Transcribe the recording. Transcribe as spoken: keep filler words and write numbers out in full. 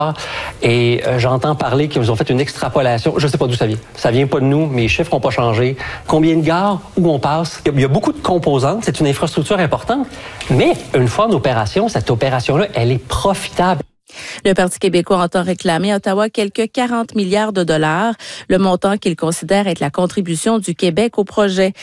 Et euh, j'entends parler qu'ils ont fait une extrapolation. Je ne sais pas d'où ça vient. Ça vient pas de nous. Mes chiffres n'ont pas changé. Combien de gares? Où on passe? Il y a beaucoup de composantes. C'est une infrastructure importante. Mais une fois en opération, cette opération-là, elle est profitable. Le Parti québécois entend réclamer à Ottawa quelques quarante milliards de dollars, le montant qu'il considère être la contribution du Québec au projet.